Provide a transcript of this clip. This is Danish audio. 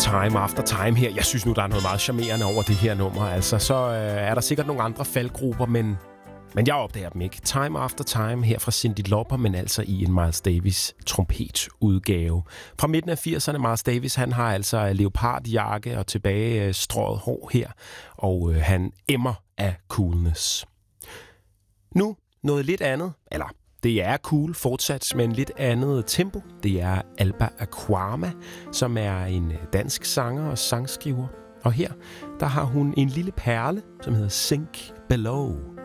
Time After Time her. Jeg synes nu, der er noget meget charmerende over det her nummer. Altså, så er der sikkert nogle andre faldgrupper, men jeg opdager dem ikke. Time After Time her fra Cyndi Lauper, men altså i en Miles Davis trompetudgave. Fra midten af 80'erne, Miles Davis, han har altså leopardjakke og tilbage strøget hår her, og han emmer af coolness. Nu noget lidt andet, eller det er cool fortsat, men lidt andet tempo. Det er Alba Aquama, som er en dansk sanger og sangskriver. Og her, der har hun en lille perle, som hedder Sink Below.